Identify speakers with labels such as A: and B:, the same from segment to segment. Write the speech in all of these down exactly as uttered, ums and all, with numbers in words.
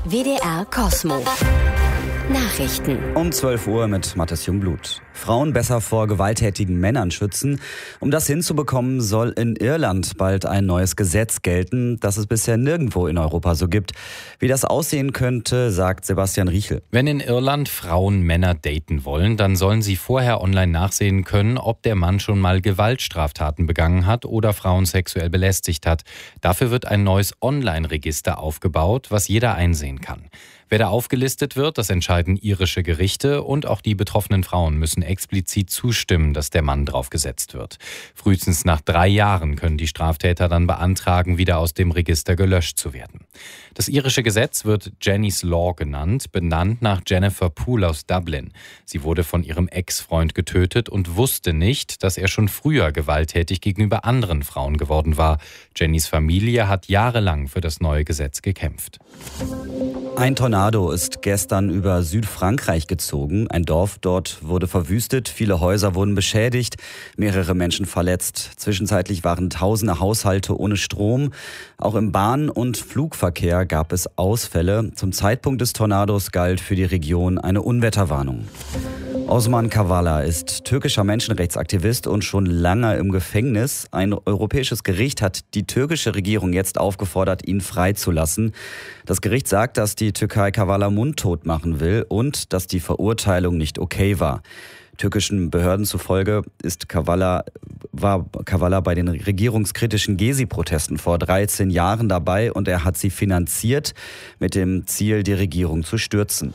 A: W D R Kosmo. Nachrichten.
B: Um zwölf Uhr mit Mathis Jungblut. Frauen besser vor gewalttätigen Männern schützen. Um das hinzubekommen, soll in Irland bald ein neues Gesetz gelten, das es bisher nirgendwo in Europa so gibt. Wie das aussehen könnte, sagt Sebastian Riechel.
C: Wenn in Irland Frauen Männer daten wollen, dann sollen sie vorher online nachsehen können, ob der Mann schon mal Gewaltstraftaten begangen hat oder Frauen sexuell belästigt hat. Dafür wird ein neues Online-Register aufgebaut, was jeder einsehen kann. Wer da aufgelistet wird, das entscheiden irische Gerichte, und auch die betroffenen Frauen müssen explizit zustimmen, dass der Mann draufgesetzt wird. Frühestens nach drei Jahren können die Straftäter dann beantragen, wieder aus dem Register gelöscht zu werden. Das irische Gesetz wird Jenny's Law genannt, benannt nach Jennifer Poole aus Dublin. Sie wurde von ihrem Ex-Freund getötet und wusste nicht, dass er schon früher gewalttätig gegenüber anderen Frauen geworden war. Jennys Familie hat jahrelang für das neue Gesetz gekämpft.
B: Ein Tornado ist gestern über Südfrankreich gezogen. Ein Dorf dort wurde verwüstet, viele Häuser wurden beschädigt, mehrere Menschen verletzt. Zwischenzeitlich waren tausende Haushalte ohne Strom. Auch im Bahn- und Flugverkehr gab es Ausfälle. Zum Zeitpunkt des Tornados galt für die Region eine Unwetterwarnung. Osman Kavala ist türkischer Menschenrechtsaktivist und schon lange im Gefängnis. Ein europäisches Gericht hat die türkische Regierung jetzt aufgefordert, ihn freizulassen. Das Gericht sagt, dass die Türkei Kavala mundtot machen will und dass die Verurteilung nicht okay war. Türkischen Behörden zufolge ist Kavala, war Kavala bei den regierungskritischen Gezi-Protesten vor dreizehn Jahren dabei und er hat sie finanziert mit dem Ziel, die Regierung zu stürzen.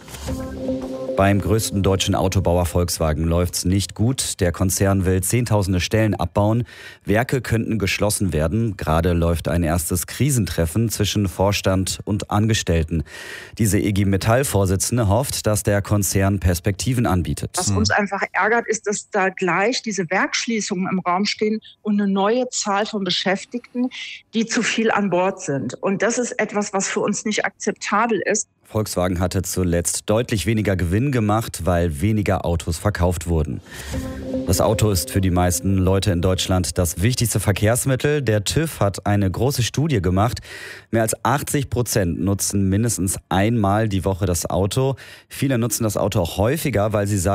B: Beim größten deutschen Autobauer Volkswagen läuft's nicht gut. Der Konzern will zehntausende Stellen abbauen. Werke könnten geschlossen werden. Gerade läuft ein erstes Krisentreffen zwischen Vorstand und Angestellten. Diese I G Metall-Vorsitzende hofft, dass der Konzern Perspektiven anbietet.
D: Was uns einfach ärgert, ist, dass da gleich diese Werksschließungen im Raum stehen und eine neue Zahl von Beschäftigten, die zu viel an Bord sind. Und das ist etwas, was für uns nicht akzeptabel ist.
B: Volkswagen hatte zuletzt deutlich weniger Gewinn gemacht, weil weniger Autos verkauft wurden. Das Auto ist für die meisten Leute in Deutschland das wichtigste Verkehrsmittel. Der TÜV hat eine große Studie gemacht. Mehr als achtzig Prozent nutzen mindestens einmal die Woche das Auto. Viele nutzen das Auto auch häufiger, weil sie sagen,